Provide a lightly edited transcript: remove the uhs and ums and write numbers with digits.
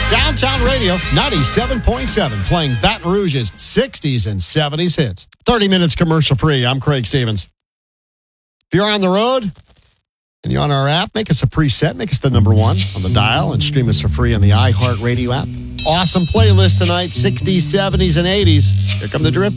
Downtown Radio 97.7, playing Baton Rouge's 60s and 70s hits. 30 minutes commercial free. I'm Craig Stevens. If you're on the road and you're on our app, make us a preset. Make us the number one on the dial and stream us for free on the iHeartRadio app. Awesome playlist tonight, 60s, 70s, and 80s. Here come the Drift.